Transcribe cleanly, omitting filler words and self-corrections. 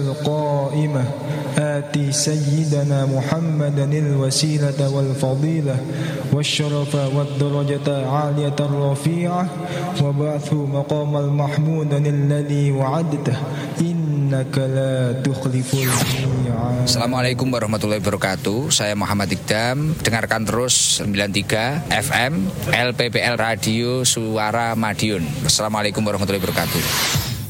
القائمة آتي سيدنا محمدا الوسيلة والفضيلة والشرف والدرجة عالية الرفيعة وبعثه مقام المحمود الذي وعدته إنك لا تخلف الميعاد. Assalamualaikum warahmatullahi wabarakatuh. Saya Muhammad Iqdam. Dengarkan terus 93 FM LPPL Radio Suara Madiun. Assalamualaikum warahmatullahi wabarakatuh.